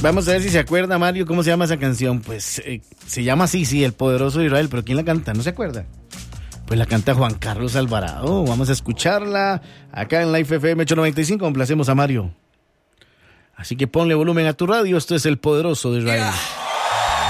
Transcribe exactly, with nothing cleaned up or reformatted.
Vamos a ver si se acuerda, Mario, cómo se llama esa canción. Pues eh, se llama así, sí, El Poderoso de Israel, pero ¿quién la canta? ¿No se acuerda? Pues la canta Juan Carlos Alvarado. Vamos a escucharla acá en Life F M ocho noventa y cinco. Complacemos a Mario. Así que ponle volumen a tu radio. Esto es El Poderoso de Israel. Yeah.